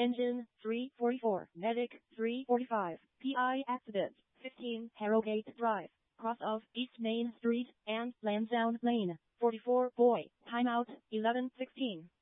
Engine 344, Medic 345, PI accident 15, Harrogate Drive, cross of East Main Street and Lansdowne Lane. 44 boy, timeout 11:16.